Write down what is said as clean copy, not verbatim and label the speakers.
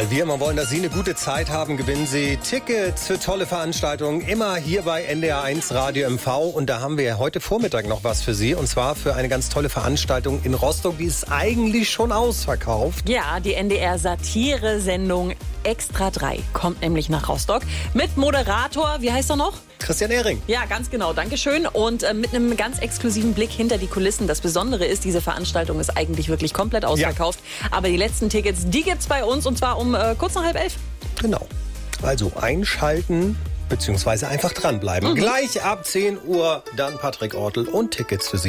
Speaker 1: Weil wir immer wollen, dass Sie eine gute Zeit haben, gewinnen Sie Tickets für tolle Veranstaltungen. Immer hier bei NDR1 Radio MV. Und da haben wir heute Vormittag noch was für Sie. Und zwar für eine ganz tolle Veranstaltung in Rostock. Die ist eigentlich schon ausverkauft.
Speaker 2: Ja, die NDR-Satire-Sendung Extra 3 kommt nämlich nach Rostock. Mit Moderator, wie heißt er noch?
Speaker 1: Christian Ehring.
Speaker 2: Ja, ganz genau, Dankeschön. Und mit einem ganz exklusiven Blick hinter die Kulissen. Das Besondere ist, diese Veranstaltung ist eigentlich wirklich komplett ausverkauft. Ja. Aber die letzten Tickets, die gibt's bei uns und zwar um kurz nach 10:30.
Speaker 1: Genau. Also einschalten bzw. einfach dranbleiben. Gleich ab 10 Uhr dann Patrick Ortel und Tickets für Sie.